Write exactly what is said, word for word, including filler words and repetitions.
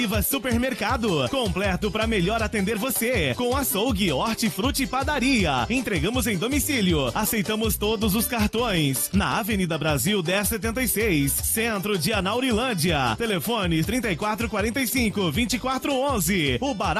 Viva Supermercado, completo para melhor atender você, com açougue, hortifruti e padaria. Entregamos em domicílio, aceitamos todos os cartões. Na Avenida Brasil dez setenta e seis, centro de Anaurilândia. Telefone trinta e quatro quarenta e cinco, vinte e quatro onze. O barato